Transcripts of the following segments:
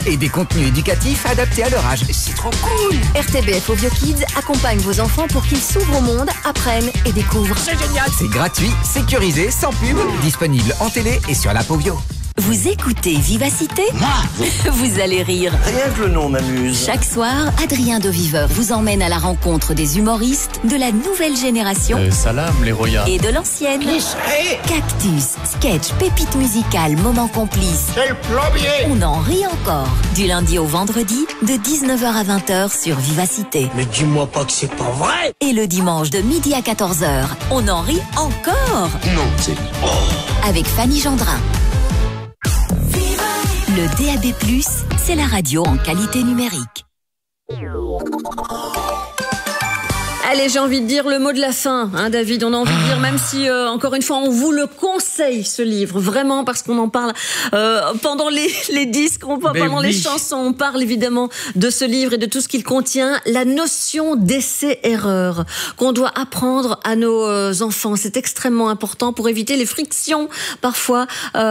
et des contenus éducatifs adaptés à leur âge. C'est trop cool. RTBF Ovio Kids accompagne vos enfants pour qu'ils s'ouvrent au monde, apprennent et découvrent. C'est génial. C'est gratuit, sécurisé, sans pub, disponible en télé et sur l'app Ovio. Vous écoutez Vivacité ? Moi, Vous allez rire. rien que le nom m'amuse. Chaque soir, Adrien de Viveur vous emmène à la rencontre des humoristes de la nouvelle génération Salam, les royats. et de l'ancienne. Hey, Cactus, sketch, pépites musicales, moments complices. c'est le plombier. On en rit encore. Du lundi au vendredi, de 19h à 20h sur Vivacité. Mais dis-moi pas que c'est pas vrai. Et le dimanche de midi à 14h, on en rit encore Non, c'est... avec Fanny Gendrin. Le DAB+, c'est la radio en qualité numérique. Allez, j'ai envie de dire le mot de la fin, hein, David. On a envie de dire, même si, encore une fois, on vous le conseille, ce livre, vraiment, parce qu'on en parle pendant les disques, pendant les chansons. On parle évidemment de ce livre et de tout ce qu'il contient. La notion d'essai-erreur qu'on doit apprendre à nos enfants, c'est extrêmement important pour éviter les frictions, parfois,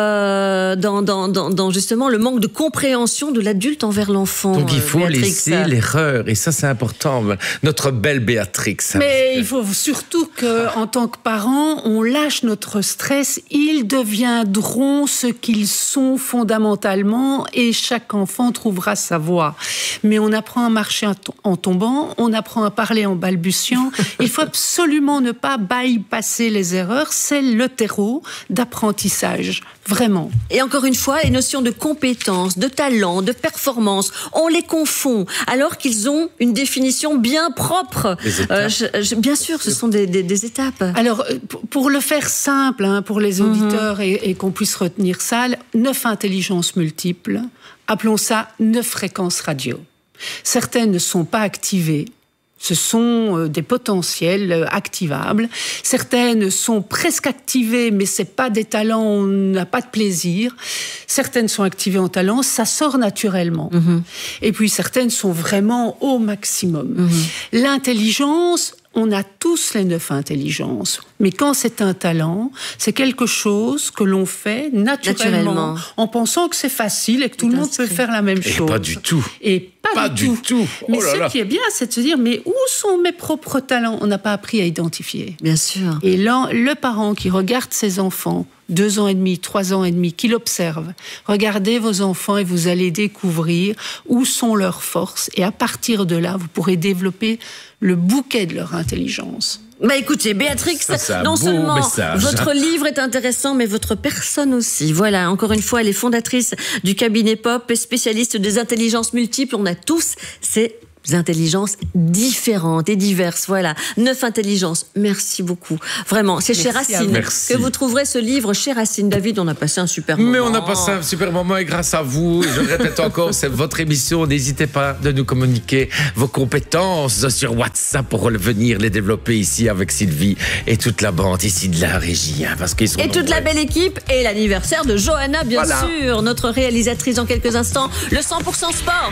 dans justement le manque de compréhension de l'adulte envers l'enfant. Donc il faut Béatrix. laisser l'erreur, et ça c'est important. Notre belle Béatrix. Mais il faut surtout qu'en tant que parents, on lâche notre stress. Ils deviendront ce qu'ils sont fondamentalement et chaque enfant trouvera sa voie. Mais on apprend à marcher en tombant, on apprend à parler en balbutiant. Il faut absolument ne pas bypasser les erreurs. C'est le terreau d'apprentissage, vraiment. Et encore une fois, les notions de compétence, de talent, de performance, on les confond alors qu'ils ont une définition bien propre. Bien sûr, ce sont des étapes. Alors, pour le faire simple, hein, pour les auditeurs et qu'on puisse retenir ça, 9 intelligences multiples, appelons ça 9 fréquences radio. Certaines ne sont pas activées. Ce sont des potentiels activables. Certaines sont presque activées, mais c'est pas des talents, on n'a pas de plaisir. Certaines sont activées en talent, ça sort naturellement. Et puis certaines sont vraiment au maximum. L'intelligence, on a tous les 9 intelligences. Mais quand c'est un talent, c'est quelque chose que l'on fait naturellement. En pensant que c'est facile et que tout le monde peut faire la même chose. Pas du tout. Et pas du tout. Mais ce qui est bien, c'est de se dire, mais où sont mes propres talents ? On n'a pas appris à identifier. Bien sûr. Et là, le parent qui regarde ses enfants, 2 ans et demi, 3 ans et demi, qui l'observe, regardez vos enfants et vous allez découvrir où sont leurs forces. Et à partir de là, vous pourrez développer le bouquet de leur intelligence. Bah écoutez, Béatrix, non seulement votre livre est intéressant, mais votre personne aussi. Voilà, encore une fois, elle est fondatrice du cabinet Pop et spécialiste des intelligences multiples. On a tous ces intelligences différentes et diverses. Voilà, 9 intelligences. Merci beaucoup. Vraiment, c'est chez Racine que vous trouverez ce livre. Chez Racine. David, on a passé un super moment. Mais on a passé un super moment et grâce à vous, je le répète encore, c'est votre émission. N'hésitez pas de nous communiquer vos compétences sur WhatsApp pour revenir les développer ici avec Sylvie et toute la bande ici de la régie. Hein, parce qu'ils sont et toute la belle équipe et l'anniversaire de Johanna, bien sûr, notre réalisatrice dans quelques instants. Le 100% sport.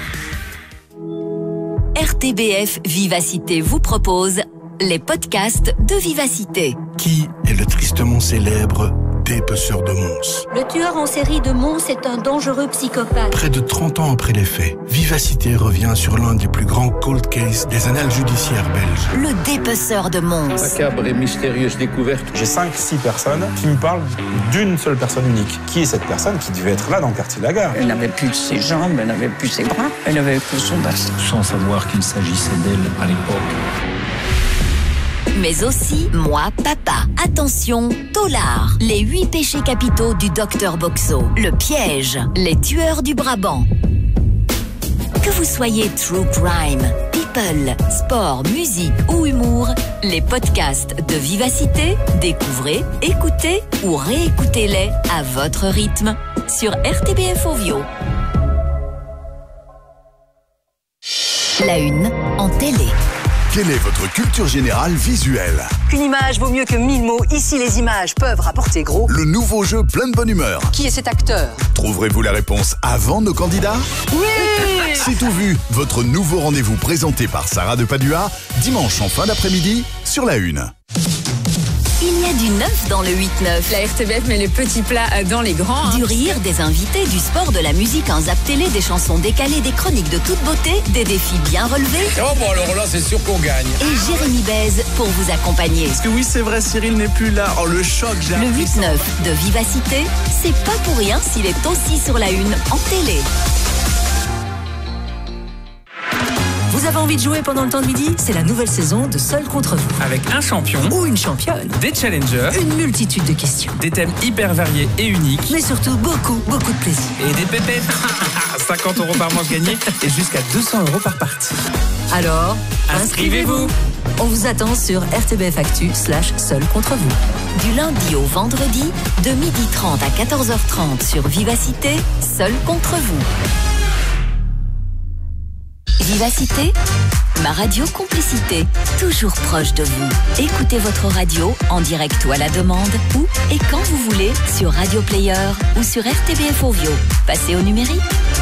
RTBF Vivacité vous propose les podcasts de Vivacité. Qui est le tristement célèbre dépeceur de Mons? Le tueur en série de Mons est un dangereux psychopathe. Près de 30 ans après les faits, Vivacité revient sur l'un des plus grands cold cases des annales judiciaires belges. Le dépeceur de Mons. Macabre et mystérieuse découverte. J'ai 5-6 personnes qui me parlent d'une seule personne unique. Qui est cette personne qui devait être là dans le quartier de la gare? Elle n'avait plus ses jambes, elle n'avait plus ses bras, elle n'avait plus son bassin. Sans savoir qu'il s'agissait d'elle à l'époque. Mais aussi Moi Papa. Attention, Tolard. Les 8 péchés capitaux du docteur Boxo. Le piège. Les tueurs du Brabant. Que vous soyez true crime, people, sport, musique ou humour, les podcasts de Vivacité, découvrez, écoutez ou réécoutez-les à votre rythme sur RTBF Ovio. La Une en télé. Quelle est votre culture générale visuelle? Qu'une image vaut mieux que 1000 mots. Ici, les images peuvent rapporter gros. Le nouveau jeu Plein de bonne humeur. Qui est cet acteur? Trouverez-vous la réponse avant nos candidats? Oui! C'est tout vu, votre nouveau rendez-vous présenté par Sarah de Padua, dimanche en fin d'après-midi sur La Une. Il y a du neuf dans le 8-9. La RTBF met les petits plats dans les grands. Du rire, des invités, du sport, de la musique, un zap télé, des chansons décalées, des chroniques de toute beauté, des défis bien relevés. Oh bon, alors là, c'est sûr qu'on gagne. Et Jérémy Bèze pour vous accompagner. Parce que oui, c'est vrai, Cyril n'est plus là. Oh, le choc, j'ai Le 8-9 de Vivacité, c'est pas pour rien s'il est aussi sur la une en télé. Vous avez envie de jouer pendant le temps de midi? C'est la nouvelle saison de Seul contre vous. Avec un champion ou une championne, des challengers, une multitude de questions, des thèmes hyper variés et uniques, mais surtout beaucoup de plaisir. Et des pépettes. 50 € par manche gagnée et jusqu'à 200 € par partie. Alors, inscrivez-vous. On vous attend sur RTBF Actu /Seul contre vous. Du lundi au vendredi, de 12h30 à 14h30 sur Vivacité, Seul contre vous. Vivacité, ma radio complicité, toujours proche de vous. Écoutez votre radio en direct ou à la demande, où et quand vous voulez, sur Radio Player ou sur RTBF Ovio. Passez au numérique.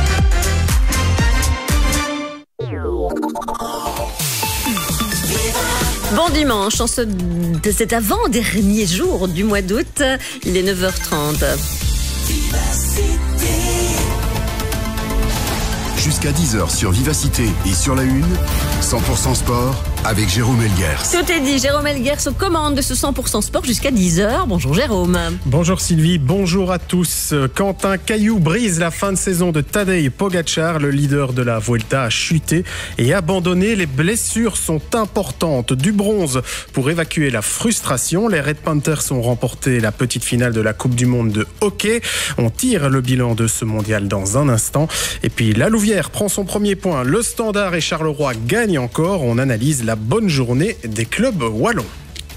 Bon dimanche, en cet avant-dernier jour du mois d'août, il est 9h30. Jusqu'à 10h sur Vivacité et sur la Une, 100% sport avec Jérôme Elguers. Tout est dit, Jérôme Elguers aux commandes de ce 100% sport jusqu'à 10h. Bonjour Jérôme. Bonjour Sylvie, bonjour à tous. Quand un caillou brise la fin de saison de Tadej Pogačar, le leader de la Vuelta a chuté et abandonné. Les blessures sont importantes. Du bronze pour évacuer la frustration. Les Red Panthers ont remporté la petite finale de la Coupe du Monde de hockey. On tire le bilan de ce mondial dans un instant. Et puis la Louvière prend son premier point. Le Standard et Charleroi gagnent encore. On analyse la bonne journée des clubs wallons.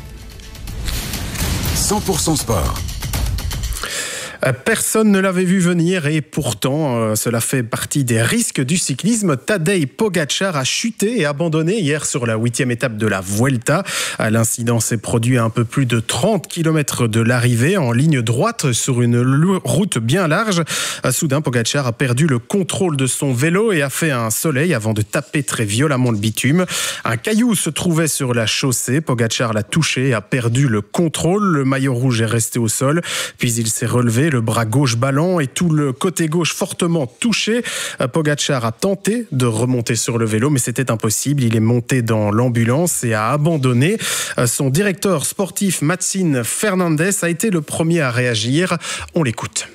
100% sport. Personne ne l'avait vu venir et pourtant, cela fait partie des risques du cyclisme. Tadej Pogačar a chuté et abandonné hier sur la 8e étape de la Vuelta. L'incident s'est produit à un peu plus de 30 km de l'arrivée, en ligne droite sur une route bien large. Soudain, Pogačar a perdu le contrôle de son vélo et a fait un soleil avant de taper très violemment le bitume. Un caillou se trouvait sur la chaussée. Pogačar l'a touché et a perdu le contrôle. Le maillot rouge est resté au sol, puis il s'est relevé, le bras gauche ballant et tout le côté gauche fortement touché. Pogačar a tenté de remonter sur le vélo, mais c'était impossible. Il est monté dans l'ambulance et a abandonné. Son directeur sportif, Matsin Fernandez, a été le premier à réagir. On l'écoute.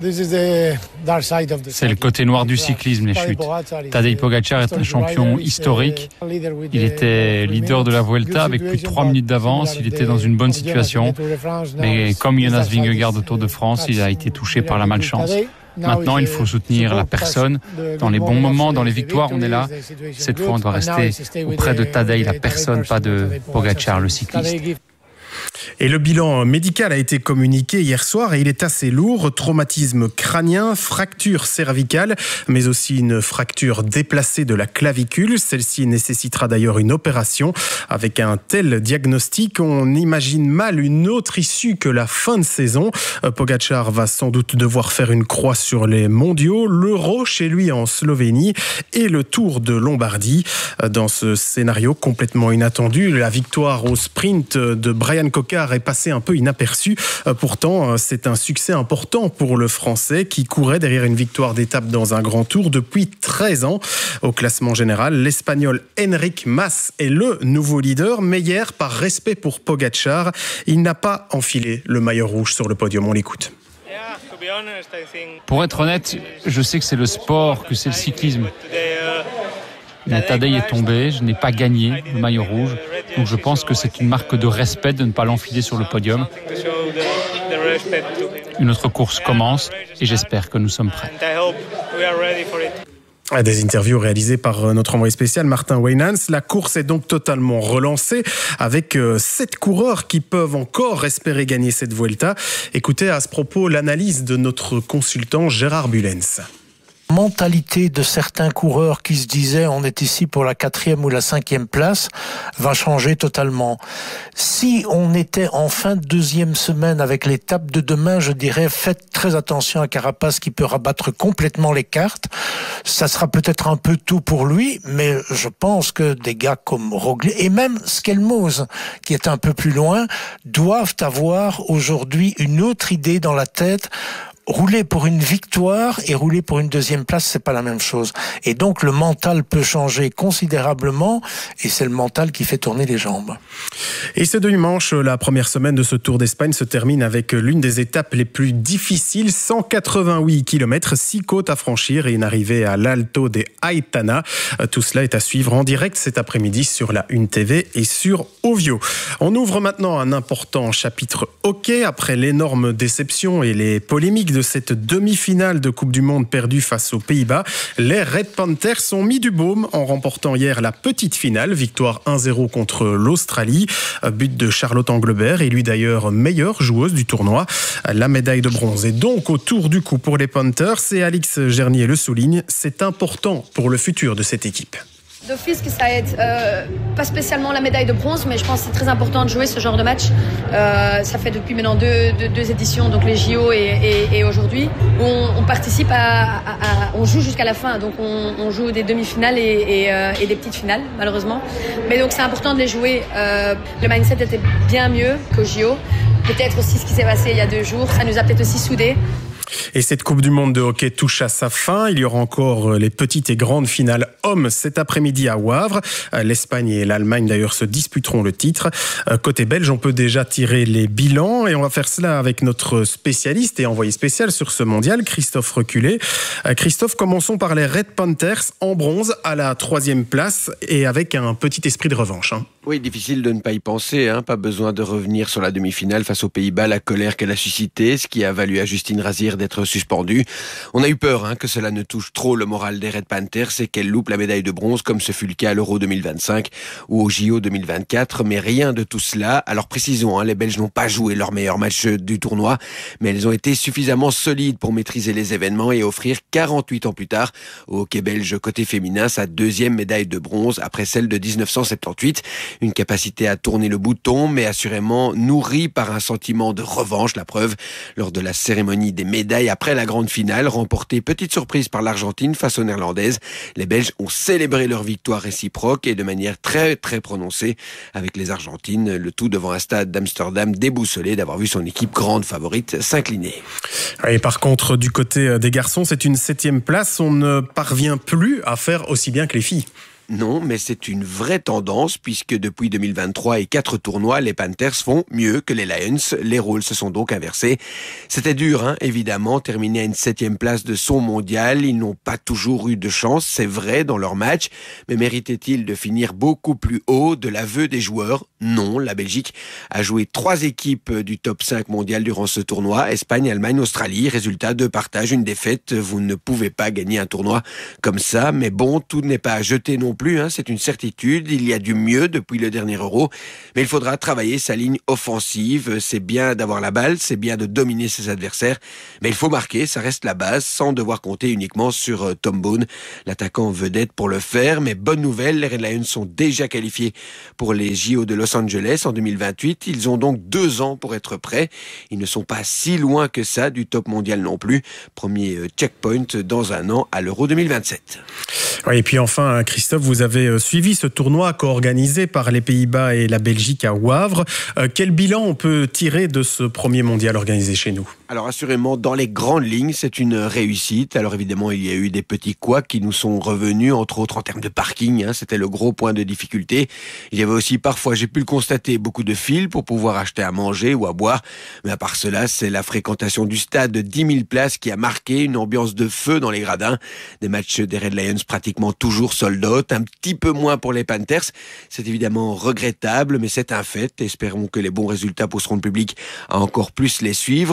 C'est le côté noir du cyclisme, les chutes. Tadej Pogačar est un champion historique. Il était leader de la Vuelta avec plus de 3 minutes d'avance. Il était dans une bonne situation. Mais comme Jonas Vingegaard au Tour de France, il a été touché par la malchance. Maintenant, il faut soutenir la personne. Dans les bons moments, dans les victoires, on est là. Cette fois, on doit rester auprès de Tadej, la personne, pas de Pogačar, le cycliste. Et le bilan médical a été communiqué hier soir et il est assez lourd. Traumatisme crânien, fracture cervicale, mais aussi une fracture déplacée de la clavicule. Celle-ci nécessitera d'ailleurs une opération. Avec un tel diagnostic, on imagine mal une autre issue que la fin de saison. Pogačar va sans doute devoir faire une croix sur les mondiaux, l'Euro chez lui en Slovénie et le Tour de Lombardie. Dans ce scénario complètement inattendu, la victoire au sprint de Brian Cocard est passé un peu inaperçu. Pourtant, c'est un succès important pour le Français qui courait derrière une victoire d'étape dans un grand tour depuis 13 ans. Au classement général, l'Espagnol Enric Mas est le nouveau leader, mais hier, par respect pour Pogačar, il n'a pas enfilé le maillot rouge sur le podium. On l'écoute. Pour être honnête, je sais que c'est le sport, que c'est le cyclisme. Mais Tadej est tombé, je n'ai pas gagné le maillot rouge. Donc je pense que c'est une marque de respect de ne pas l'enfiler sur le podium. Une autre course commence et j'espère que nous sommes prêts. Des interviews réalisées par notre envoyé spécial Martin Weynans. La course est donc totalement relancée avec 7 coureurs qui peuvent encore espérer gagner cette Vuelta. Écoutez à ce propos l'analyse de notre consultant Gérard Bulens. mentalité de certains coureurs qui se disaient on est ici pour la 4e ou la 5e place va changer totalement. Si on était en fin de 2e semaine avec l'étape de demain, je dirais faites très attention à Carapaz qui peut rabattre complètement les cartes. Ça sera peut-être un peu tôt pour lui, mais je pense que des gars comme Roglic et même Skelmose, qui est un peu plus loin, doivent avoir aujourd'hui une autre idée dans la tête. Rouler pour une victoire et rouler pour une 2e place, c'est pas la même chose. Et donc, le mental peut changer considérablement et c'est le mental qui fait tourner les jambes. Et ce dimanche, la première semaine de ce Tour d'Espagne se termine avec l'une des étapes les plus difficiles, 188 km, 6 côtes à franchir et une arrivée à l'Alto de Aitana. Tout cela est à suivre en direct cet après-midi sur la Une TV et sur Ovio. On ouvre maintenant un important chapitre hockey après l'énorme déception et les polémiques de cette demi-finale de Coupe du Monde perdue face aux Pays-Bas. Les Red Panthers ont mis du baume en remportant hier la petite finale, victoire 1-0 contre l'Australie, but de Charlotte Anglebert, élue d'ailleurs meilleure joueuse du tournoi. La médaille de bronze est donc autour du cou pour les Panthers et Alix Gernier le souligne, c'est important pour le futur de cette équipe. D'office que ça aide, pas spécialement la médaille de bronze, mais je pense que c'est très important de jouer ce genre de match. Ça fait depuis maintenant deux éditions, donc les JO et aujourd'hui, où on participe on joue jusqu'à la fin, donc on joue des demi-finales et des petites finales, malheureusement. Mais donc c'est important de les jouer. Le mindset était bien mieux qu'aux JO. Peut-être aussi ce qui s'est passé il y a 2 jours, ça nous a peut-être aussi soudés. Et cette Coupe du Monde de hockey touche à sa fin. Il y aura encore les petites et grandes finales hommes cet après-midi à Wavre. L'Espagne et l'Allemagne d'ailleurs se disputeront le titre. Côté belge, on peut déjà tirer les bilans et on va faire cela avec notre spécialiste et envoyé spécial sur ce mondial, Christophe Reculé. Christophe, commençons par les Red Panthers en bronze à la 3e place et avec un petit esprit de revanche. Oui, difficile de ne pas y penser, pas besoin de revenir sur la demi-finale face aux Pays-Bas, la colère qu'elle a suscitée, ce qui a valu à Justine Razir d'être suspendue. On a eu peur que cela ne touche trop le moral des Red Panthers et qu'elle loupe la médaille de bronze comme ce fut le cas à l'Euro 2025 ou au JO 2024, mais rien de tout cela. Alors précisons, les Belges n'ont pas joué leur meilleur match du tournoi, mais elles ont été suffisamment solides pour maîtriser les événements et offrir 48 ans plus tard au hockey belge côté féminin sa 2e médaille de bronze après celle de 1978. Une capacité à tourner le bouton, mais assurément nourrie par un sentiment de revanche. La preuve, lors de la cérémonie des médailles après la grande finale, remportée petite surprise par l'Argentine face aux Néerlandaises, les Belges ont célébré leur victoire réciproque et de manière très très prononcée avec les Argentines, le tout devant un stade d'Amsterdam déboussolé d'avoir vu son équipe grande favorite s'incliner. Et par contre, du côté des garçons, c'est une 7e place. On ne parvient plus à faire aussi bien que les filles. Non, mais c'est une vraie tendance puisque depuis 2023 et 4 tournois, les Panthers font mieux que les Lions. Les rôles se sont donc inversés. C'était dur, évidemment, terminer à une 7e place de son mondial. Ils n'ont pas toujours eu de chance, c'est vrai, dans leur match. Mais méritaient-ils de finir beaucoup plus haut? De l'aveu des joueurs, non. La Belgique a joué 3 équipes du top 5 mondial durant ce tournoi. Espagne, Allemagne, Australie. Résultat, 2 partages, une défaite. Vous ne pouvez pas gagner un tournoi comme ça. Mais bon, tout n'est pas à jeter non plus, c'est une certitude, il y a du mieux depuis le dernier Euro, mais il faudra travailler sa ligne offensive, c'est bien d'avoir la balle, c'est bien de dominer ses adversaires, mais il faut marquer, ça reste la base, sans devoir compter uniquement sur Tom Bone, l'attaquant vedette pour le faire, mais bonne nouvelle, les Red Lions sont déjà qualifiés pour les JO de Los Angeles en 2028, ils ont donc 2 ans pour être prêts, ils ne sont pas si loin que ça du top mondial non plus, premier checkpoint dans un an à l'Euro 2027. Et puis enfin, Christophe, vous avez suivi ce tournoi co-organisé par les Pays-Bas et la Belgique à Wavre. Quel bilan on peut tirer de ce premier mondial organisé chez nous ? Alors assurément, dans les grandes lignes, c'est une réussite. Alors évidemment, il y a eu des petits couacs qui nous sont revenus, entre autres en termes de parking. C'était le gros point de difficulté. Il y avait aussi parfois, j'ai pu le constater, beaucoup de files pour pouvoir acheter à manger ou à boire. Mais à part cela, c'est la fréquentation du stade de 10 000 places qui a marqué une ambiance de feu dans les gradins. Des matchs des Red Lions pratiquement toujours sold out, un petit peu moins pour les Panthers. C'est évidemment regrettable, mais c'est un fait. Espérons que les bons résultats pousseront le public à encore plus les suivre. Demain,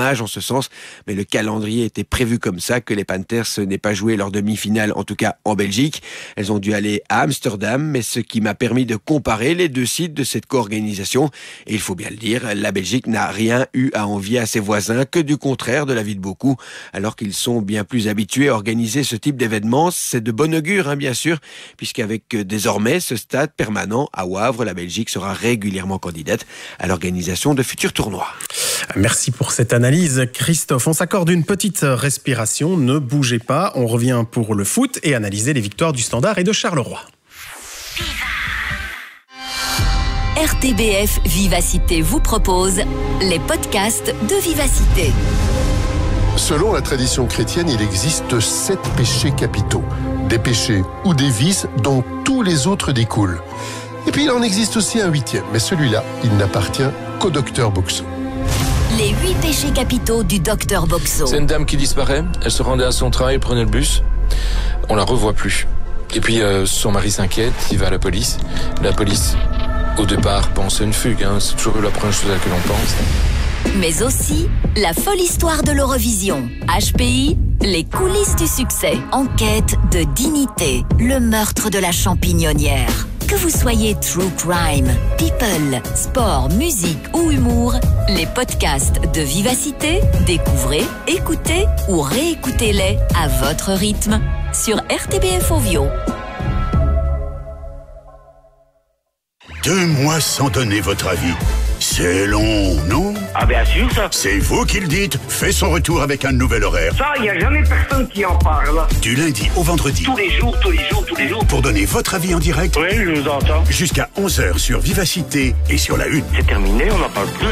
dommage en ce sens, mais le calendrier était prévu comme ça, que les Panthers n'aient pas joué leur demi-finale, en tout cas en Belgique. Elles ont dû aller à Amsterdam, mais ce qui m'a permis de comparer les deux sites de cette co-organisation. Et il faut bien le dire, la Belgique n'a rien eu à envier à ses voisins, que du contraire de l'avis de beaucoup, alors qu'ils sont bien plus habitués à organiser ce type d'événements. C'est de bon augure, bien sûr, puisqu'avec désormais ce stade permanent à Wavre, la Belgique sera régulièrement candidate à l'organisation de futurs tournois. Merci pour cette analyse, Christophe. On s'accorde une petite respiration, ne bougez pas. On revient pour le foot et analyser les victoires du Standard et de Charleroi. RTBF Vivacité vous propose les podcasts de Vivacité. Selon la tradition chrétienne, il existe 7 péchés capitaux. Des péchés ou des vices dont tous les autres découlent. Et puis il en existe aussi un 8e, mais celui-là, il n'appartient qu'au docteur Boxo. Les 8 péchés capitaux du docteur Boxo. C'est une dame qui disparaît, elle se rendait à son travail, prenait le bus, on la revoit plus. Et puis son mari s'inquiète, il va à la police. La police, au départ, pense à une fugue, c'est toujours la première chose à laquelle on pense. Mais aussi la folle histoire de l'Eurovision. HPI, les coulisses du succès. Enquête de dignité, le meurtre de la champignonnière. Que vous soyez true crime, people, sport, musique ou humour, les podcasts de Vivacité, découvrez, écoutez ou réécoutez-les à votre rythme sur RTBF Ovio. 2 mois sans donner votre avis. C'est long, non? Ah bien sûr, ça. C'est vous qui le dites. Fait son retour avec un nouvel horaire. Ça, il n'y a jamais personne qui en parle. Du lundi au vendredi. Tous les jours. Pour donner votre avis en direct. Oui, je vous entends. Jusqu'à 11h sur Vivacité et sur la Une. C'est terminé, on n'en parle plus,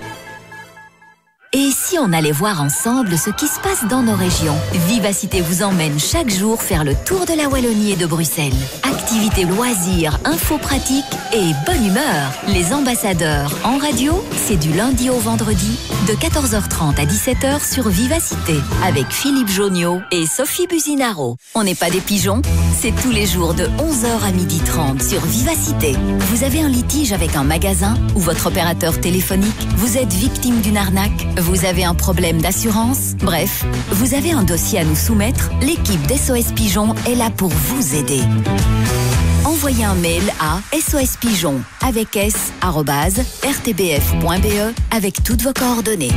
Et si on allait voir ensemble ce qui se passe dans nos régions? Vivacité vous emmène chaque jour faire le tour de la Wallonie et de Bruxelles. Activités, loisirs, infos pratiques et bonne humeur. Les ambassadeurs en radio, c'est du lundi au vendredi de 14h30 à 17h sur Vivacité avec Philippe Joniot et Sophie Buzinaro. On n'est pas des pigeons, c'est tous les jours de 11h à 12h30 sur Vivacité. Vous avez un litige avec un magasin ou votre opérateur téléphonique? Vous êtes victime d'une arnaque? Vous avez un problème d'assurance? Bref, vous avez un dossier à nous soumettre? L'équipe d'SOS Pigeon est là pour vous aider. Envoyez un mail à sospigeon avec s@rtbf.be avec toutes vos coordonnées.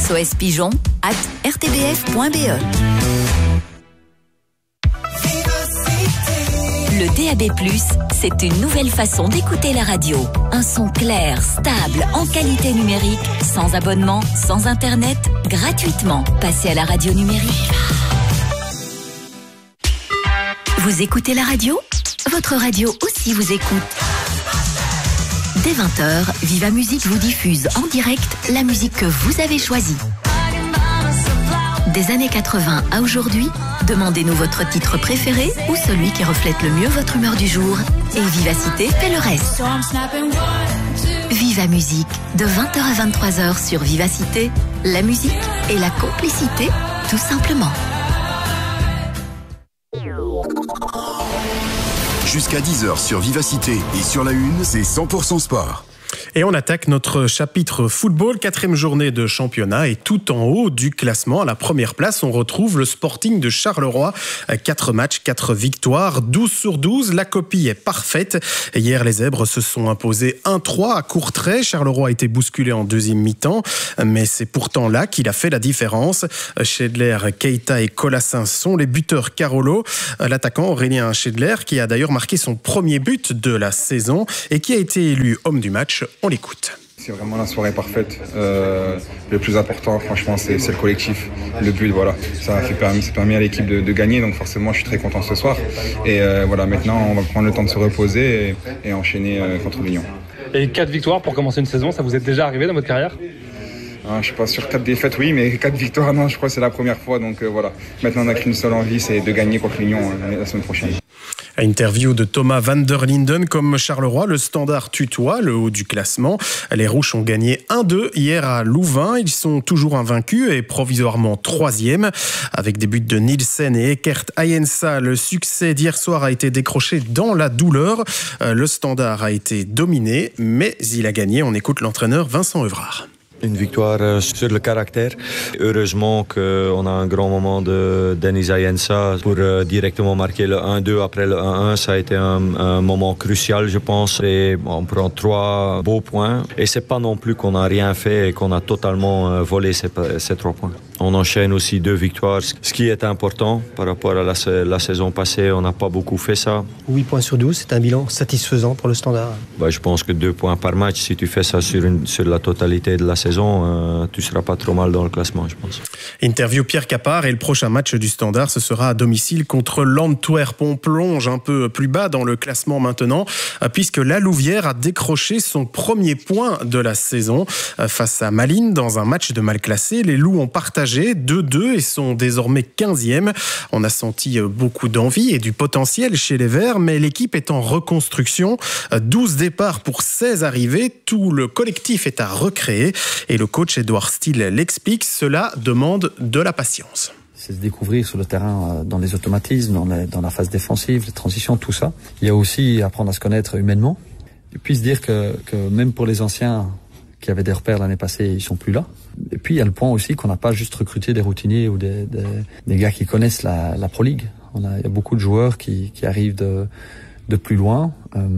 sospigeon@rtbf.be. Le DAB+, c'est une nouvelle façon d'écouter la radio. Un son clair, stable, en qualité numérique, sans abonnement, sans internet, gratuitement. Passez à la radio numérique. Vous écoutez la radio? Votre radio aussi vous écoute. Dès 20h, Viva Musique vous diffuse en direct la musique que vous avez choisie. Des années 80 à aujourd'hui, demandez-nous votre titre préféré ou celui qui reflète le mieux votre humeur du jour. Et Vivacité fait le reste. Viva Musique, de 20h à 23h sur Vivacité, la musique et la complicité, tout simplement. Jusqu'à 10h sur Vivacité et sur la Une, c'est 100% sport. Et on attaque notre chapitre football, 4e journée de championnat et tout en haut du classement. À la première place, on retrouve le Sporting de Charleroi. 4 matchs, 4 victoires, 12 sur 12. La copie est parfaite. Hier, les Zèbres se sont imposés 1-3 à Courtrai. Charleroi a été bousculé en deuxième mi-temps, mais c'est pourtant là qu'il a fait la différence. Schedler, Keita et Colassin sont les buteurs Carolo. L'attaquant Aurélien Schedler, qui a d'ailleurs marqué son premier but de la saison et qui a été élu homme du match. On l'écoute. C'est vraiment la soirée parfaite. Le plus important, franchement, c'est le collectif. Le but, voilà. Ça a permis à l'équipe de gagner, donc forcément, je suis très content ce soir. Et voilà, maintenant, on va prendre le temps de se reposer et enchaîner contre l'Union. Et 4 victoires pour commencer une saison, ça vous est déjà arrivé dans votre carrière ? Je suis pas sur 4 défaites, oui, mais 4 victoires, non, je crois que c'est la première fois. Donc voilà, maintenant, on n'a qu'une seule envie, c'est de gagner contre l'Union la semaine prochaine. Interview de Thomas van der Linden. Comme Charleroi, le Standard tutoie le haut du classement. Les Rouges ont gagné 1-2 hier à Louvain. Ils sont toujours invaincus et provisoirement 3e. Avec des buts de Nielsen et Eckert Ayensa, le succès d'hier soir a été décroché dans la douleur. Le Standard a été dominé, mais il a gagné. On écoute l'entraîneur Vincent Evrard. Une victoire sur le caractère. Heureusement qu'on a un grand moment de Denis Ayensa pour directement marquer le 1-2 après le 1-1. Ça a été un moment crucial, je pense. Et on prend 3 beaux points. Et c'est pas non plus qu'on n'a rien fait et qu'on a totalement volé ces 3 points. On enchaîne aussi 2 victoires, ce qui est important par rapport à la saison passée. On n'a pas beaucoup fait ça. 8 points sur 12, c'est un bilan satisfaisant pour le Standard. Je pense que 2 points par match, si tu fais ça sur la totalité de la saison, tu seras pas trop mal dans le classement, je pense. Interview Pierre Capard, et le prochain match du Standard, ce sera à domicile contre l'Antwerp. On plonge un peu plus bas dans le classement maintenant, puisque la Louvière a décroché son premier point de la saison face à Malines dans un match de mal classé. Les Loups ont partagé 2-2 et sont désormais 15e. On a senti beaucoup d'envie et du potentiel chez les Verts, mais l'équipe est en reconstruction. 12 départs pour 16 arrivées. Tout le collectif est à recréer. Et le coach Edouard Steele l'explique, cela demande de la patience. C'est se découvrir sur le terrain, dans les automatismes, dans la phase défensive, les transitions, tout ça. Il y a aussi apprendre à se connaître humainement. Et puis se dire que même pour les anciens qui avaient des repères l'année passée, ils sont plus là. Et puis il y a le point aussi qu'on n'a pas juste recruté des routiniers ou des gars qui connaissent la Pro League. Il y a beaucoup de joueurs qui arrivent de plus loin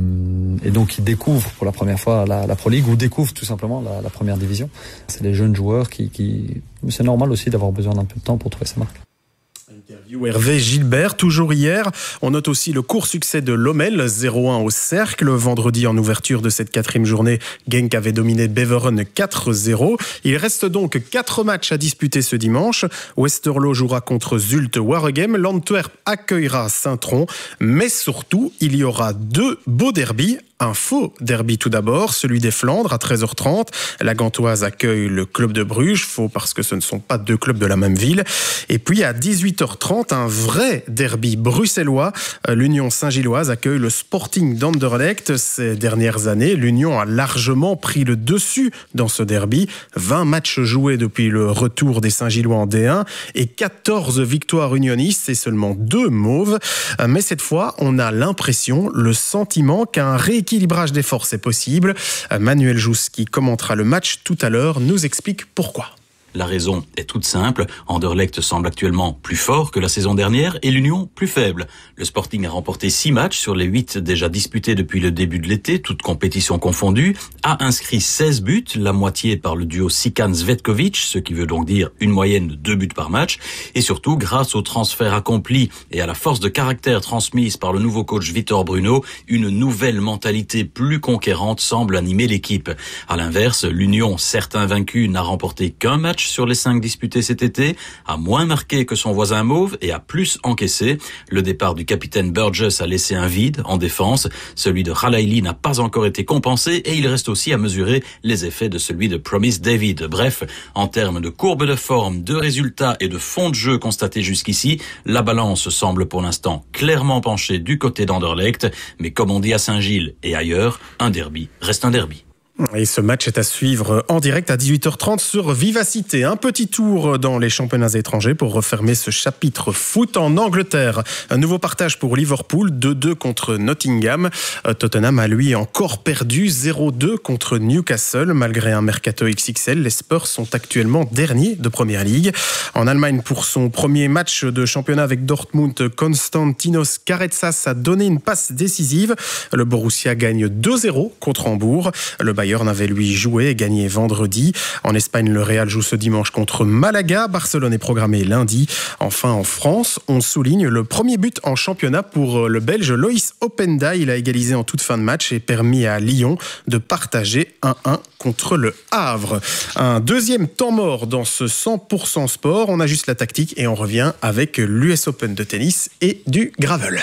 et donc qui découvrent pour la première fois la Pro League ou découvrent tout simplement la première division. C'est des jeunes joueurs qui c'est normal aussi d'avoir besoin d'un peu de temps pour trouver sa marque. Interview Hervé Gilbert, toujours hier. On note aussi le court succès de Lommel, 0-1 au Cercle. Vendredi, en ouverture de cette 4e journée, Genk avait dominé Beveren 4-0. Il reste donc 4 matchs à disputer ce dimanche. Westerlo jouera contre Zulte Waregem. L'Antwerp accueillera Saint-Tron. Mais surtout, il y aura 2 beaux derbys. Un faux derby tout d'abord, celui des Flandres à 13h30. La Gantoise accueille le club de Bruges, faux parce que ce ne sont pas 2 clubs de la même ville. Et puis à 18h30, un vrai derby bruxellois. L'Union Saint-Gilloise accueille le Sporting d'Anderlecht. Ces dernières années, l'Union a largement pris le dessus dans ce derby. 20 matchs joués depuis le retour des Saint-Gillois en D1 et 14 victoires unionistes et seulement 2 mauves. Mais cette fois, on a l'impression, le sentiment qu'un rééquilibrage des forces est possible. Manuel Jousse, qui commentera le match tout à l'heure, nous explique pourquoi. La raison est toute simple. Anderlecht semble actuellement plus fort que la saison dernière et l'Union plus faible. Le Sporting a remporté 6 matchs sur les 8 déjà disputés depuis le début de l'été, toutes compétitions confondues, a inscrit 16 buts, la moitié par le duo Sikan-Zvetkovic, ce qui veut donc dire une moyenne de 2 buts par match, et surtout grâce au transfert accompli et à la force de caractère transmise par le nouveau coach Vitor Bruno, une nouvelle mentalité plus conquérante semble animer l'équipe. À l'inverse, l'Union, certes invaincue, n'a remporté qu'un match sur les 5 disputés cet été, a moins marqué que son voisin mauve et a plus encaissé. Le départ du capitaine Burgess a laissé un vide en défense. Celui de Khalaili n'a pas encore été compensé et il reste aussi à mesurer les effets de celui de Promise David. Bref, en termes de courbe de forme, de résultats et de fond de jeu constatés jusqu'ici, la balance semble pour l'instant clairement penchée du côté d'Anderlecht. Mais comme on dit à Saint-Gilles et ailleurs, un derby reste un derby. Et ce match est à suivre en direct à 18h30 sur Vivacité. Un petit tour dans les championnats étrangers pour refermer ce chapitre foot en Angleterre. Un nouveau partage pour Liverpool, 2-2 contre Nottingham. Tottenham a lui encore perdu 0-2 contre Newcastle. Malgré un mercato XXL, les Spurs sont actuellement derniers de Première Ligue. En Allemagne, pour son premier match de championnat avec Dortmund, Konstantinos Karetsas a donné une passe décisive. Le Borussia gagne 2-0 contre Hambourg. Le Bayern avait lui joué et gagné vendredi. En Espagne, le Real joue ce dimanche contre Malaga. Barcelone est programmé lundi. Enfin, en France, on souligne le premier but en championnat pour le Belge Loïs Openda. Il a égalisé en toute fin de match et permis à Lyon de partager 1-1 contre le Havre. Un deuxième temps mort dans ce 100% sport. On ajuste la tactique et on revient avec l'US Open de tennis et du gravel.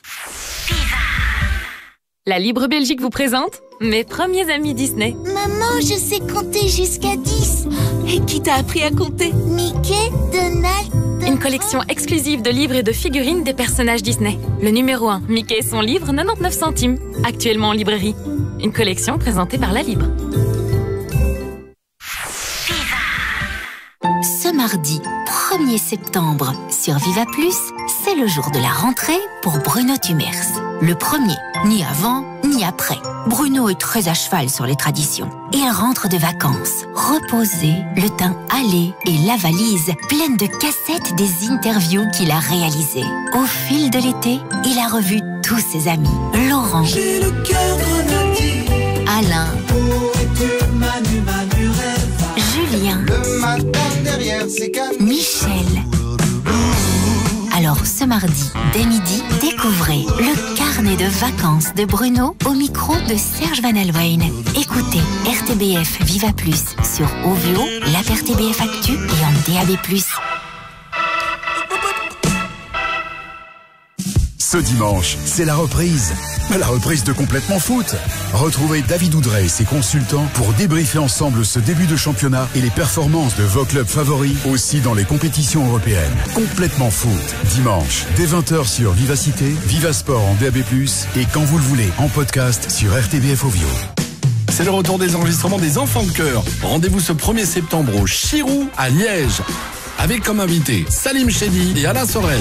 La Libre Belgique vous présente mes premiers amis Disney. Maman, je sais compter jusqu'à 10. Et qui t'a appris à compter? Mickey, Donald... Une collection exclusive de livres et de figurines des personnages Disney. Le numéro 1, Mickey et son livre, 99 centimes. Actuellement en librairie. Une collection présentée par La Libre. Ce mardi 1er septembre, sur Viva Plus, c'est le jour de la rentrée pour Bruno Thumers. Le premier, ni avant, ni après. Bruno est très à cheval sur les traditions. Il rentre de vacances, reposé, le teint hâlé et la valise pleine de cassettes des interviews qu'il a réalisées. Au fil de l'été, il a revu tous ses amis. Laurent, j'ai le cœur grenadier. Alain, Julien, le matin derrière ses cannes. Michel. Alors ce mardi, dès midi, découvrez le carnet de vacances de Bruno au micro de Serge Van Alwijn. Écoutez RTBF Viva Plus sur OVO, l'app RTBF Actu et en DAB+. Ce dimanche, c'est la reprise. La reprise de Complètement Foot. Retrouvez David Oudrey et ses consultants pour débriefer ensemble ce début de championnat et les performances de vos clubs favoris aussi dans les compétitions européennes. Complètement Foot. Dimanche, dès 20h sur Vivacité, Vivasport en DAB+, et quand vous le voulez, en podcast sur RTBF Ovio. C'est le retour des enregistrements des Enfants de Cœur. Rendez-vous ce 1er septembre au Chirou à Liège. Avec comme invités Salim Chedi et Alain Soreille.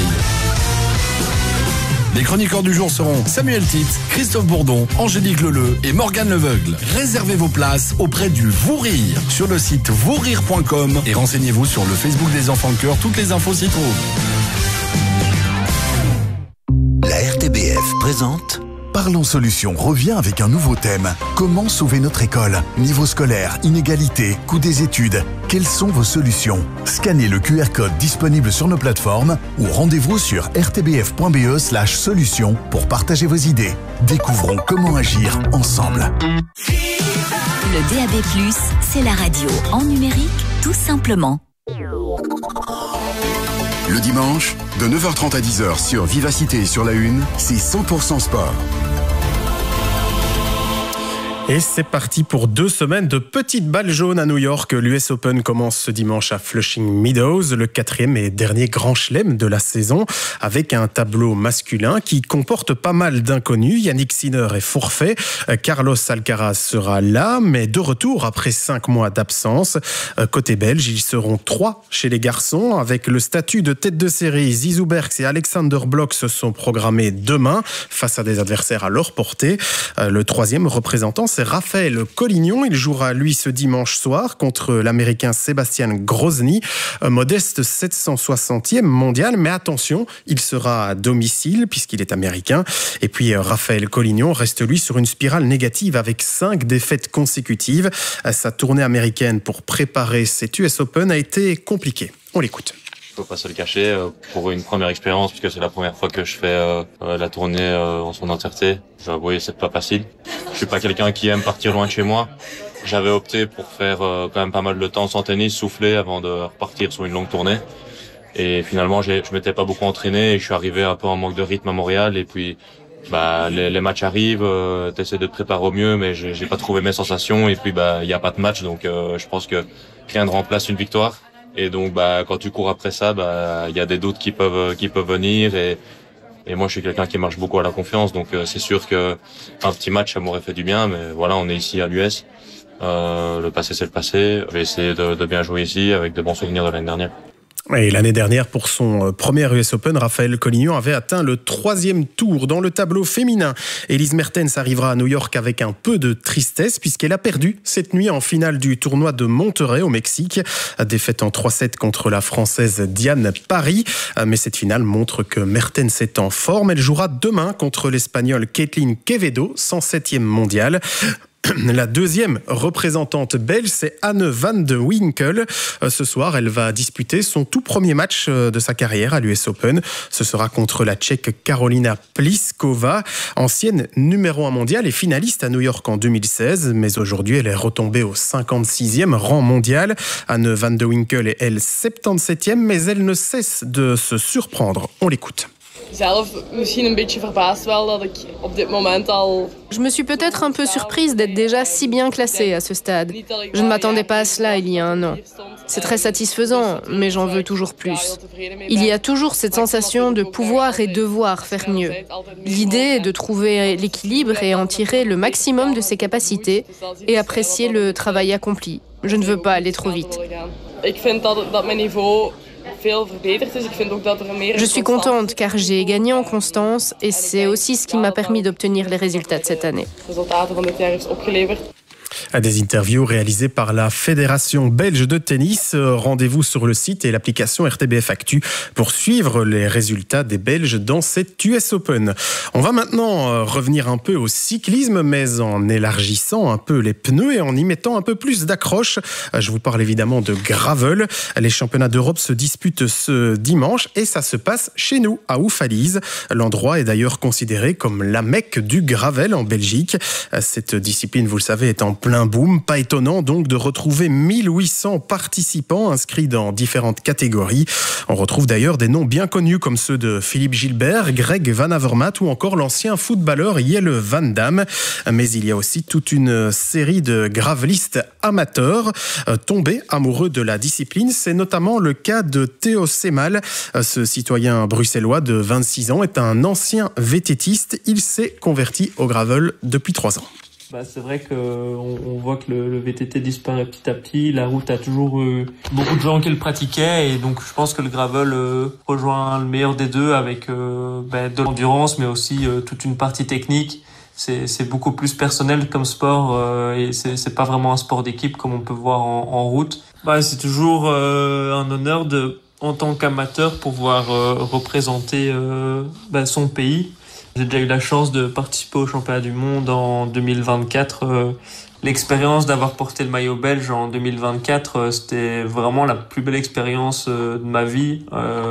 Les chroniqueurs du jour seront Samuel Titz, Christophe Bourdon, Angélique Leleu et Morgane Leveugle. Réservez vos places auprès du Vourire sur le site vourire.com et renseignez-vous sur le Facebook des Enfants de Cœur. Toutes les infos s'y trouvent. La RTBF présente Parlons Solutions revient avec un nouveau thème. Comment sauver notre école? Niveau scolaire, inégalité, coût des études. Quelles sont vos solutions? Scannez le QR code disponible sur nos plateformes ou rendez-vous sur rtbf.be/solutions pour partager vos idées. Découvrons comment agir ensemble. Le DAB+, c'est la radio en numérique, tout simplement. Le dimanche, de 9h30 à 10h sur Vivacité et sur la Une, c'est 100% sport. Et c'est parti pour 2 semaines de petites balles jaunes à New York. L'US Open commence ce dimanche à Flushing Meadows, le 4e et dernier grand chelem de la saison, avec un tableau masculin qui comporte pas mal d'inconnus. Yannick Sinner est forfait, Carlos Alcaraz sera là, mais de retour après 5 mois d'absence. Côté belge, ils seront 3 chez les garçons, avec le statut de tête de série. Zizou Berks et Alexander Blok se sont programmés demain face à des adversaires à leur portée. Le 3e représentant, c'est Raphaël Collignon. Il jouera, lui, ce dimanche soir contre l'Américain Sébastien Grozny, modeste 760e mondial. Mais attention, il sera à domicile puisqu'il est américain. Et puis, Raphaël Collignon reste, lui, sur une spirale négative avec 5 défaites consécutives. Sa tournée américaine pour préparer cet US Open a été compliquée. On l'écoute. Il faut pas se le cacher, pour une première expérience, puisque c'est la première fois que je fais la tournée en son entièreté. Oui, c'est pas facile. Je suis pas quelqu'un qui aime partir loin de chez moi. J'avais opté pour faire quand même pas mal de temps sans tennis, souffler avant de repartir sur une longue tournée. Et finalement, je m'étais pas beaucoup entraîné et je suis arrivé un peu en manque de rythme à Montréal. Et puis, les matchs arrivent, t'essaies de te préparer au mieux, mais j'ai pas trouvé mes sensations. Et puis, il y a pas de match, donc je pense que rien ne remplace une victoire. Et donc, quand tu cours après ça, il y a des doutes qui peuvent venir et moi, je suis quelqu'un qui marche beaucoup à la confiance. Donc, c'est sûr que un petit match, ça m'aurait fait du bien. Mais voilà, on est ici à l'US. Le passé, c'est le passé. Je vais essayer de bien jouer ici avec de bons souvenirs de l'année dernière. Et l'année dernière, pour son premier US Open, Raphaël Collignon avait atteint le 3e tour. Dans le tableau féminin, Elise Mertens arrivera à New York avec un peu de tristesse puisqu'elle a perdu cette nuit en finale du tournoi de Monterrey au Mexique. Défaite en 3-7 contre la Française Diane Parry. Mais cette finale montre que Mertens est en forme. Elle jouera demain contre l'Espagnole Caitlin Quevedo, 107e mondiale. La 2e représentante belge, c'est Anne van de Winkel. Ce soir, elle va disputer son tout premier match de sa carrière à l'US Open. Ce sera contre la Tchèque Karolina Pliskova, ancienne numéro 1 mondiale et finaliste à New York en 2016. Mais aujourd'hui, elle est retombée au 56e rang mondial. Anne van de Winkel est, elle, 77e, mais elle ne cesse de se surprendre. On l'écoute. Je me suis peut-être un peu surprise d'être déjà si bien classée à ce stade. Je ne m'attendais pas à cela il y a un an. C'est très satisfaisant, mais j'en veux toujours plus. Il y a toujours cette sensation de pouvoir et devoir faire mieux. L'idée est de trouver l'équilibre et en tirer le maximum de ses capacités et apprécier le travail accompli. Je ne veux pas aller trop vite. Je suis contente car j'ai gagné en constance et c'est aussi ce qui m'a permis d'obtenir les résultats de cette année. À des interviews réalisées par la Fédération belge de tennis. Rendez-vous sur le site et l'application RTBF Actu pour suivre les résultats des Belges dans cette US Open. On va maintenant revenir un peu au cyclisme, mais en élargissant un peu les pneus et en y mettant un peu plus d'accroche. Je vous parle évidemment de gravel. Les championnats d'Europe se disputent ce dimanche et ça se passe chez nous, à Oufalise. L'endroit est d'ailleurs considéré comme la Mecque du gravel en Belgique. Cette discipline, vous le savez, est en plein boom. Pas étonnant donc de retrouver 1800 participants inscrits dans différentes catégories. On retrouve d'ailleurs des noms bien connus comme ceux de Philippe Gilbert, Greg Van Avermaet ou encore l'ancien footballeur Jelle Van Damme. Mais il y a aussi toute une série de gravelistes amateurs tombés amoureux de la discipline. C'est notamment le cas de Théo Semal. Ce citoyen bruxellois de 26 ans est un ancien VTTiste. Il s'est converti au gravel depuis 3 ans. C'est vrai qu'on voit que le VTT disparaît petit à petit. La route a toujours eu beaucoup de gens qui le pratiquaient et donc je pense que le gravel rejoint le meilleur des deux avec de l'endurance mais aussi toute une partie technique. C'est beaucoup plus personnel comme sport et c'est pas vraiment un sport d'équipe comme on peut voir en route. C'est toujours un honneur en tant qu'amateur pouvoir représenter son pays. J'ai déjà eu la chance de participer au championnat du monde en 2024. L'expérience d'avoir porté le maillot belge en 2024, c'était vraiment la plus belle expérience de ma vie,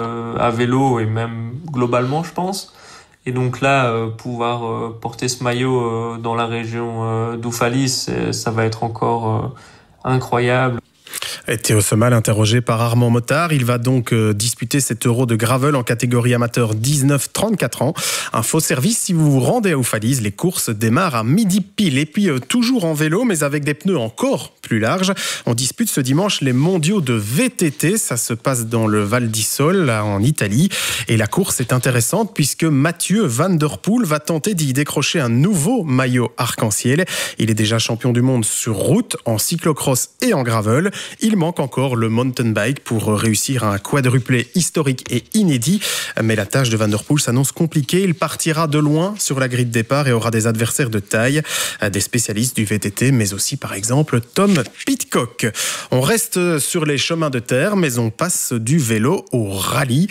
à vélo et même globalement, je pense. Et donc là, pouvoir porter ce maillot dans la région d'Oufalise, ça va être encore incroyable. Et Théo Semal, interrogé par Armand Mottard, il va donc disputer cet Euro de gravel en catégorie amateur 19-34 ans. Un faux service, si vous vous rendez à Oufalise, les courses démarrent à midi pile. Et puis toujours en vélo, mais avec des pneus encore plus larges, on dispute ce dimanche les mondiaux de VTT. Ça se passe dans le Val d'Isole, là, en Italie. Et la course est intéressante puisque Mathieu Van Der Poel va tenter d'y décrocher un nouveau maillot arc-en-ciel. Il est déjà champion du monde sur route, en cyclocross et en gravel. Il manque encore le mountain bike pour réussir un quadruplé historique et inédit. Mais la tâche de Van Der Poel s'annonce compliquée. Il partira de loin sur la grille de départ et aura des adversaires de taille, des spécialistes du VTT, mais aussi par exemple Tom Pidcock. On reste sur les chemins de terre, mais on passe du vélo au rallye.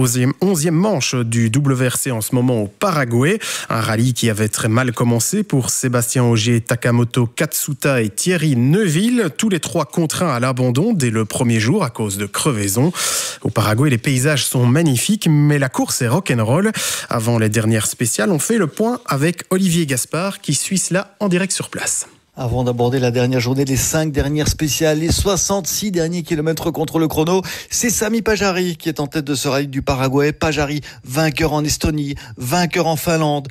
11e manche du WRC en ce moment au Paraguay. Un rallye qui avait très mal commencé pour Sébastien Ogier, Takamoto Katsuta et Thierry Neuville. Tous les trois contraints à l'abandon dès le premier jour à cause de crevaisons. Au Paraguay, les paysages sont magnifiques, mais la course est rock'n'roll. Avant les dernières spéciales, on fait le point avec Olivier Gaspard qui suit cela en direct sur place. Avant d'aborder la dernière journée, les 5 dernières spéciales, les 66 derniers kilomètres contre le chrono, c'est Sami Pajari qui est en tête de ce rallye du Paraguay. Pajari, vainqueur en Estonie, vainqueur en Finlande,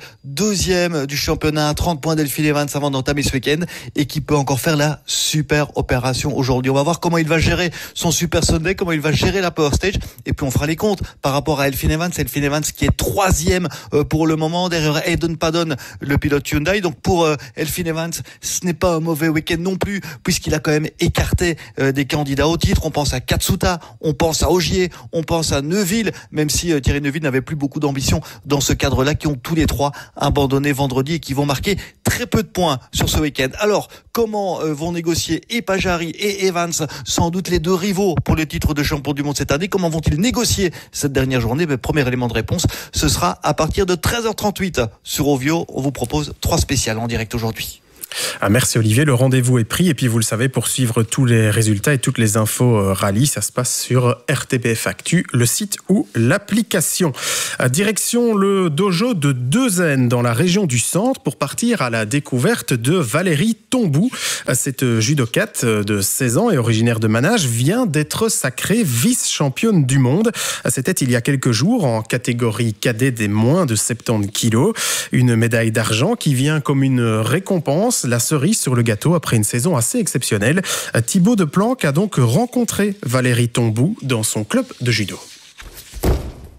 2e du championnat à 30 points d'Elfyn Evans avant d'entamer ce week-end et qui peut encore faire la super opération aujourd'hui. On va voir comment il va gérer son Super Sunday, comment il va gérer la Power Stage et puis on fera les comptes par rapport à Elfyn Evans. Elfyn Evans qui est 3e pour le moment derrière Hayden Paddon, le pilote Hyundai. Donc pour Elfyn Evans, ce n'est pas un mauvais week-end non plus, puisqu'il a quand même écarté des candidats au titre. On pense à Katsuta, on pense à Ogier, on pense à Neuville, même si Thierry Neuville n'avait plus beaucoup d'ambition dans ce cadre-là, qui ont tous les trois abandonné vendredi et qui vont marquer très peu de points sur ce week-end. Alors, comment vont négocier et Pajari et Evans, sans doute les deux rivaux pour le titre de champion du monde cette année? Comment vont-ils négocier cette dernière journée? Premier élément de réponse, ce sera à partir de 13h38 sur Ovio. On vous propose 3 spéciales en direct aujourd'hui. Merci Olivier, le rendez-vous est pris et puis vous le savez, pour suivre tous les résultats et toutes les infos rallye, ça se passe sur RTBF Actu, le site ou l'application. Direction le dojo de Deuzen dans la région du centre pour partir à la découverte de Valérie Tombou. Cette judokate de 16 ans et originaire de Manage vient d'être sacrée vice-championne du monde. C'était il y a quelques jours en catégorie cadet des moins de 70 kilos. Une médaille d'argent qui vient comme une récompense, la cerise sur le gâteau après une saison assez exceptionnelle. Thibaut Deplanque a donc rencontré Valérie Tombou dans son club de judo.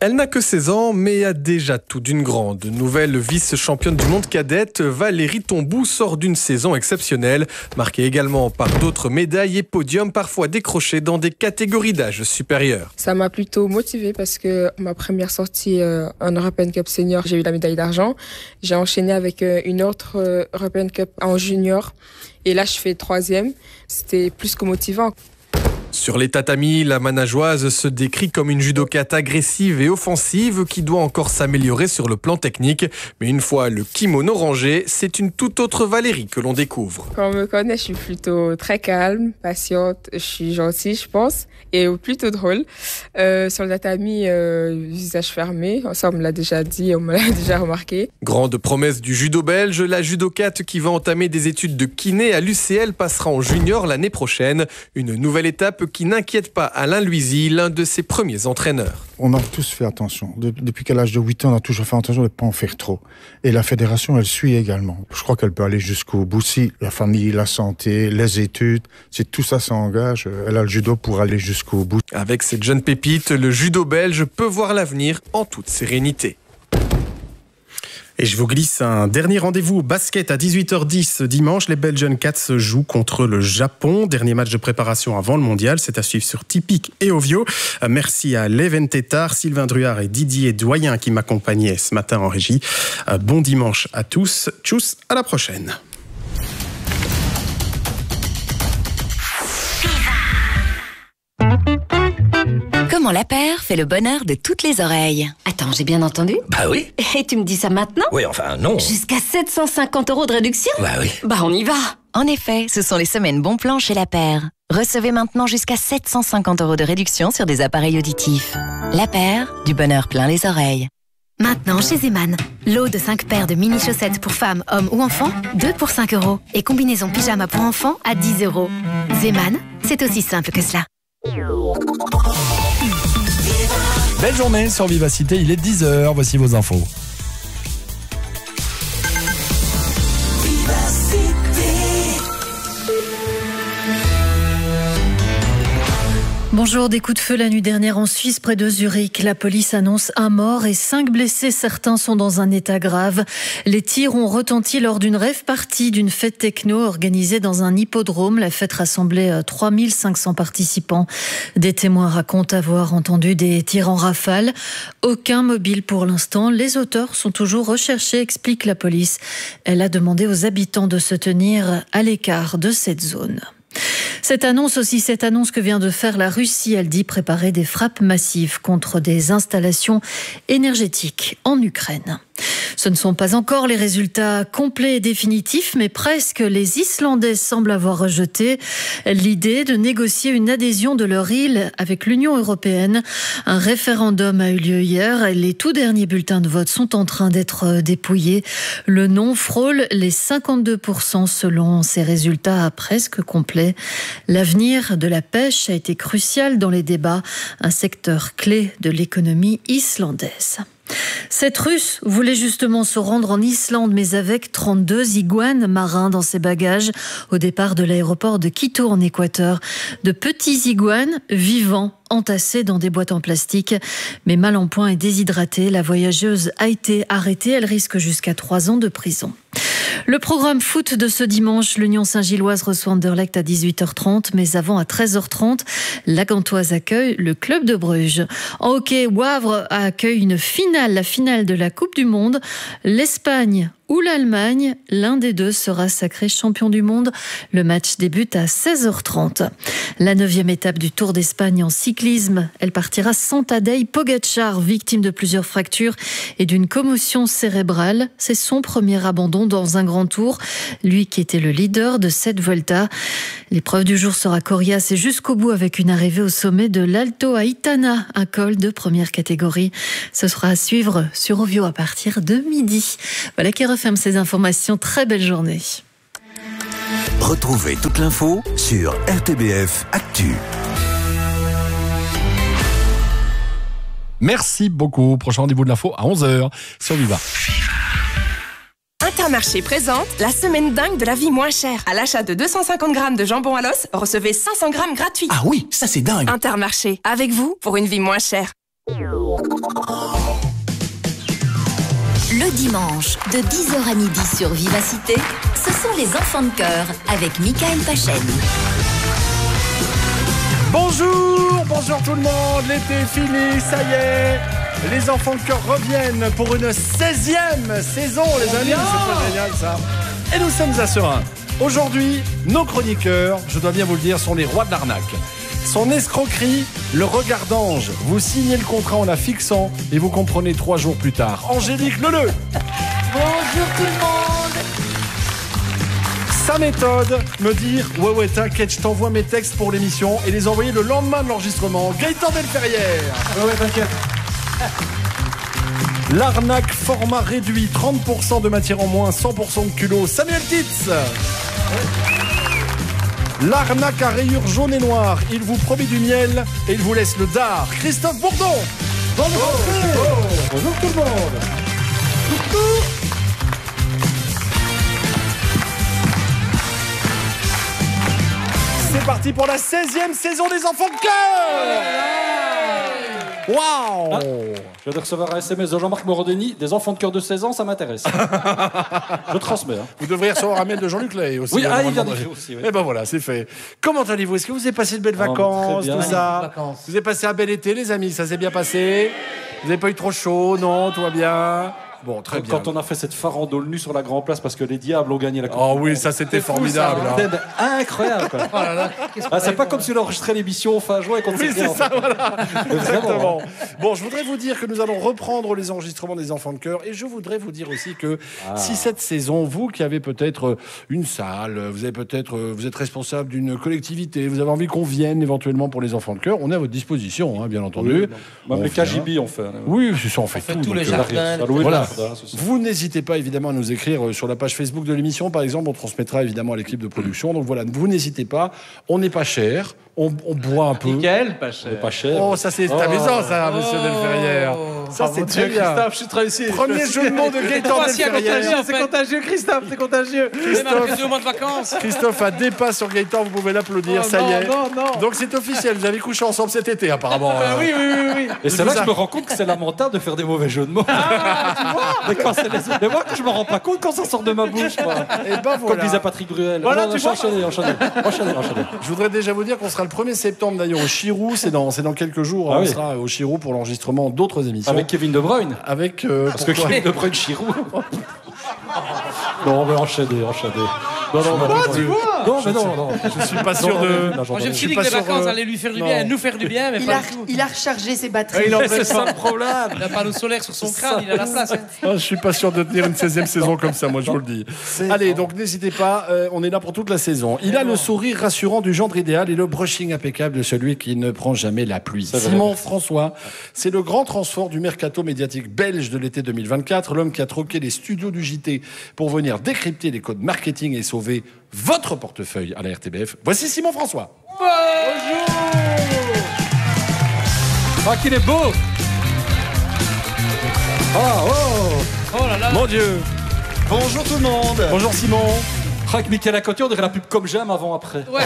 Elle n'a que 16 ans, mais a déjà tout d'une grande. Nouvelle vice-championne du monde cadette, Valérie Tombou sort d'une saison exceptionnelle, marquée également par d'autres médailles et podiums parfois décrochés dans des catégories d'âge supérieures. Ça m'a plutôt motivée parce que ma première sortie en European Cup Senior, j'ai eu la médaille d'argent. J'ai enchaîné avec une autre European Cup en junior et là je fais 3e. C'était plus que motivant. Sur les tatamis, la manageoise se décrit comme une judokate agressive et offensive qui doit encore s'améliorer sur le plan technique. Mais une fois le kimono rangé, c'est une toute autre Valérie que l'on découvre. Quand on me connaît, je suis plutôt très calme, patiente, je suis gentille, je pense, et plutôt drôle. Sur le tatami, visage fermé, ça on me l'a déjà dit, on me l'a déjà remarqué. Grande promesse du judo belge, la judokate qui va entamer des études de kiné à l'UCL passera en junior l'année prochaine. Une nouvelle étape qui n'inquiète pas Alain Luisy, l'un de ses premiers entraîneurs. On a tous fait attention. Depuis qu'à l'âge de 8 ans, on a toujours fait attention de ne pas en faire trop. Et la fédération, elle suit également. Je crois qu'elle peut aller jusqu'au bout. Si la famille, la santé, les études, si tout ça s'engage, elle a le judo pour aller jusqu'au bout. Avec cette jeune pépite, le judo belge peut voir l'avenir en toute sérénité. Et je vous glisse un dernier rendez-vous au basket à 18h10 dimanche. Les Belgian Cats jouent contre le Japon. Dernier match de préparation avant le mondial. C'est à suivre sur Tipeee et Ovio. Merci à Leven Tétard, Sylvain Druard et Didier Doyen qui m'accompagnaient ce matin en régie. Bon dimanche à tous. Tchuss, à la prochaine. Comment la paire fait le bonheur de toutes les oreilles. Attends, j'ai bien entendu? Bah oui. Et tu me dis ça maintenant? Oui, enfin non. Jusqu'à 750 € de réduction? Bah oui. Bah on y va. En effet, ce sont les semaines bon plan chez La Paire. Recevez maintenant jusqu'à 750 € de réduction sur des appareils auditifs. La Paire, du bonheur plein les oreilles. Maintenant chez Zeman, lot de 5 paires de mini chaussettes pour femmes, hommes ou enfants, 2 pour 5 € et combinaison pyjama pour enfants à 10 €. Zeman, c'est aussi simple que cela. Belle journée sur Vivacité, il est 10h, voici vos infos. Bonjour, des coups de feu la nuit dernière en Suisse, près de Zurich. La police annonce un mort et 5 blessés. Certains sont dans un état grave. Les tirs ont retenti lors d'une rave party d'une fête techno organisée dans un hippodrome. La fête rassemblait 3500 participants. Des témoins racontent avoir entendu des tirs en rafale. Aucun mobile pour l'instant. Les auteurs sont toujours recherchés, explique la police. Elle a demandé aux habitants de se tenir à l'écart de cette zone. Cette annonce que vient de faire la Russie, elle dit préparer des frappes massives contre des installations énergétiques en Ukraine. Ce ne sont pas encore les résultats complets et définitifs, mais presque. Les Islandais semblent avoir rejeté l'idée de négocier une adhésion de leur île avec l'Union européenne. Un référendum a eu lieu hier et les tout derniers bulletins de vote sont en train d'être dépouillés. Le non frôle les 52% selon ces résultats presque complets. L'avenir de la pêche a été crucial dans les débats, un secteur clé de l'économie islandaise. Cette Russe voulait justement se rendre en Islande, mais avec 32 iguanes marins dans ses bagages au départ de l'aéroport de Quito en Équateur. De petits iguanes vivants, entassés dans des boîtes en plastique, mais mal en point et déshydratée. La voyageuse a été arrêtée. Elle risque jusqu'à 3 ans de prison. Le programme foot de ce dimanche, l'Union Saint-Gilloise reçoit Anderlecht à 18h30, mais avant à 13h30, la Gantoise accueille le club de Bruges. En hockey, Wavre accueille la finale de la Coupe du Monde. L'Espagne ou l'Allemagne, l'un des deux sera sacré champion du monde. Le match débute à 16h30. La 9e étape du Tour d'Espagne en cyclisme, elle partira sans Tadej Pogačar, victime de plusieurs fractures et d'une commotion cérébrale. C'est son premier abandon dans un grand tour, lui qui était le leader de cette Vuelta. L'épreuve du jour sera coriace et jusqu'au bout avec une arrivée au sommet de l'Alto Aitana, un col de première catégorie. Ce sera à suivre sur Ovio à partir de midi. Voilà qui referme ces informations. Très belle journée. Retrouvez toute l'info sur RTBF Actu. Merci beaucoup. Prochain rendez-vous de l'info à 11h sur Viva. Intermarché présente la semaine dingue de la vie moins chère. À l'achat de 250 grammes de jambon à l'os, recevez 500 grammes gratuits. Ah oui, ça c'est dingue. Intermarché, avec vous pour une vie moins chère. Le dimanche, de 10h à midi sur Vivacité, ce sont les enfants de cœur avec Michael Pachen. Bonjour tout le monde, l'été est fini, ça y est. Les enfants de cœur reviennent pour une 16e saison, les amis. C'est pas génial ça. Et nous sommes à Serein. Aujourd'hui, nos chroniqueurs, je dois bien vous le dire, sont les rois de l'arnaque. Son escroquerie, le regard d'ange. Vous signez le contrat en la fixant et vous comprenez 3 jours plus tard. Angélique Leleu. Bonjour tout le monde. Sa méthode, me dire ouais t'inquiète, je t'envoie mes textes pour l'émission et les envoyer le lendemain de l'enregistrement. Gaëtan Delferrière. Ouais t'inquiète. L'arnaque format réduit, 30% de matière en moins, 100% de culot. Samuel Titz. L'arnaque à rayures jaune et noir, il vous promet du miel et il vous laisse le dard. Christophe Bourdon. Bonjour tout le monde. C'est parti pour la 16e saison des enfants de cœur. Waouh! Je viens de recevoir un SMS de Jean-Marc Morandini, des enfants de cœur de 16 ans, ça m'intéresse. Je transmets. Vous devriez recevoir un mail de Jean-Luc Lay aussi. Oui, il vient d'écrire aussi. Oui. Et ben voilà, c'est fait. Comment allez-vous? Est-ce que vous avez passé de belles vacances, tout ça? Vous avez passé un bel été, les amis? Ça s'est bien passé? Vous n'avez pas eu trop chaud? Non, tout va bien? Bon, très bien. Quand on a fait cette farandole nue sur la Grand Place parce que les Diables ont gagné la Coupe. Oh oui, ça c'était formidable. C'était incroyable. Quoi. Oh là là, c'est pas comme si on enregistrait l'émission fin juin et qu'on oui, c'est ça, voilà. Exactement. Hein. Bon, je voudrais vous dire que nous allons reprendre les enregistrements des enfants de cœur et je voudrais vous dire aussi que si cette saison, vous qui avez peut-être une salle, vous êtes responsable d'une collectivité, vous avez envie qu'on vienne éventuellement pour les enfants de cœur, on est à votre disposition, hein, bien entendu. Oui, même les KGB on fait. Oui, c'est ça, on fait tout. Tous les jardins. Voilà. Vous n'hésitez pas évidemment à nous écrire sur la page Facebook de l'émission, par exemple, on transmettra évidemment à l'équipe de production. Donc voilà, vous n'hésitez pas, on n'est pas cher, on boit un peu. Nickel, pas cher. Pas cher. Oh, ça c'est amusant ça, monsieur Delferrière. Ça c'est très bien. Christophe, je suis très réussi. Premier jeu de mots de Gaëtan Delferrière. C'est contagieux, Christophe, c'est contagieux. Christophe a des pas sur Gaëtan, vous pouvez l'applaudir, ça y est. Non. Donc c'est officiel, vous avez couché ensemble cet été apparemment. Oui. Et c'est là que je me rends compte que c'est lamentable de faire des mauvais jeux de mots. Mais moi que je me rends pas compte quand ça sort de ma bouche. Et ben voilà. Comme disait Patrick Bruel. Voilà, enchaînez. Je voudrais déjà vous dire qu'on sera le 1er septembre d'ailleurs au Chirou, c'est dans quelques jours. On sera au Chirou pour l'enregistrement d'autres émissions. Avec Kevin De Bruyne. Parce que Kevin De Bruyne Chirou. Non, mais enchaîner. Non, mais non. Je suis pas sûr de. Moi, je me suis dit que les vacances allaient lui faire du bien, nous faire du bien, mais pas du tout. Il a rechargé ses batteries. C'est ça le problème. Il a pas panneau solaire sur son crâne, il a la place. Je suis pas sûr de tenir une 16e saison comme ça, moi je vous le dis. Allez, donc n'hésitez pas, on est là pour toute la saison. Il a le sourire rassurant du gendre idéal et le brushing impeccable de celui qui ne prend jamais la pluie. Simon François, c'est le grand transfert du mercato médiatique belge de l'été 2024, l'homme qui a troqué les studios du JT pour venir décrypter les codes marketing et sauver votre portefeuille à la RTBF. Voici Simon François. Bonjour. Ah, qu'il est beau. Oh là là. Mon Dieu. Bonjour tout le monde. Bonjour Simon. Avec Michael Acotti, on dirait la pub Comme J'aime avant-après. Ouais.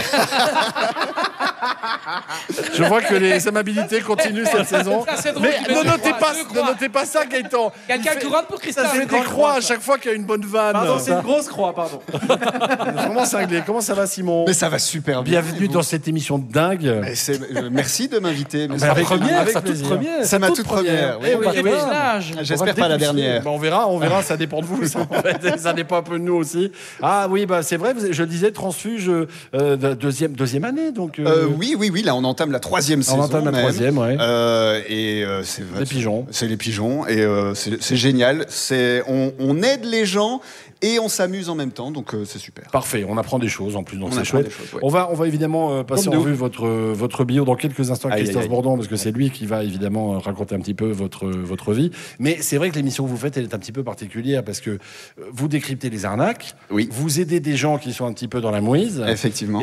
Je vois que les amabilités continuent cette saison. Mais ne notez pas ça, Gaëtan. Quelqu'un qui rentre pour Christophe. Ça fait des croix à chaque fois qu'il y a une bonne vanne. Pardon, c'est une grosse croix, pardon. Vraiment cinglé. Comment ça va, Simon? Mais ça va super bien. Bienvenue dans cette émission de dingue. Merci de m'inviter. C'est ma toute première. C'est ma toute première. J'espère pas la dernière. On verra, ça dépend de vous. Ça dépend un peu de nous aussi. Ah oui, c'est vrai, je disais transfuge deuxième année. Donc, Oui, là on entame la 3e saison. On entame la 3e, ouais. Et c'est les pigeons. C'est les pigeons, et c'est génial. On aide les gens et on s'amuse en même temps, donc c'est super. Parfait, on apprend des choses en plus, donc c'est chouette. On va évidemment passer en revue votre bio dans quelques instants avec Christophe Bourdon, parce que c'est lui qui va évidemment raconter un petit peu votre vie. Mais c'est vrai que l'émission que vous faites, elle est un petit peu particulière, parce que vous décryptez les arnaques, vous aidez des gens qui sont un petit peu dans la mouise. Effectivement.